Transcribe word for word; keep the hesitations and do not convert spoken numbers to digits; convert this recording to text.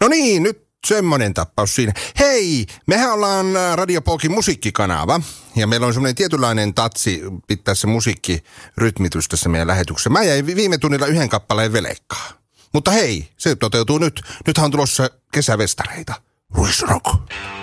No niin, nyt semmoinen tappaus siinä. Hei, mehän ollaan Radio Pokin musiikkikanava ja meillä on semmoinen tietynlainen tatsi pitää se musiikkirytmitys tässä meidän lähetyksessä. Mä jäin viime tunnilla yhden kappaleen velekkaa. Mutta hei, se toteutuu nyt. Nythän on tulossa kesävestareita. Ruisrock.